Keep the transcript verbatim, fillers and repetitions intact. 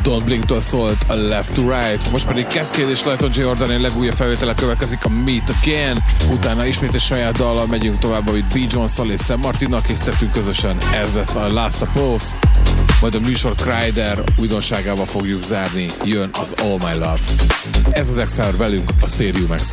Don't Blink-től szólt a Left to Right, most pedig Cascade és Lighton Jordan legújabb felvétele következik, a Meet Again, utána ismét egy saját dallal megyünk tovább, amit B. Jones-szal és Sam Martinnal készítettünk közösen, ez lesz a Last of Us, majd a műsort Kryder újdonságával fogjuk zárni, jön az All My Love. Ez az Exile velünk a Stereo Maxon.